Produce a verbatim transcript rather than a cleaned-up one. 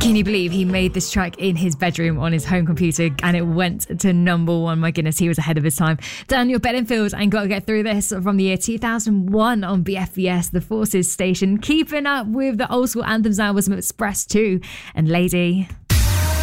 Can you believe he made this track in his bedroom on his home computer and it went to number one? My goodness, he was ahead of his time. Daniel Bedingfield and Gotta Get Through This from the year two thousand one on B F B S, the Forces station. Keeping up with the old school anthems now was Express two and Lady.